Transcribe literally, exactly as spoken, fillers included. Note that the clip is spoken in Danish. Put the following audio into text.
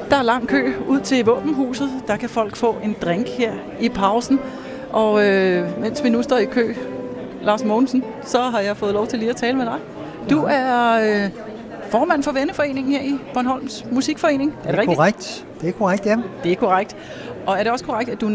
Der er lang kø ud til våbenhuset. Der kan folk få en drink her i pausen. Og øh, mens vi nu står i kø, Lars Mogensen, så har jeg fået lov til lige at tale med dig. Du er øh, formand for venneforeningen her i Bornholms Musikforening. Er det, det er rigtigt? korrekt. Det er korrekt, ja. Det er korrekt. Og er det også korrekt, at du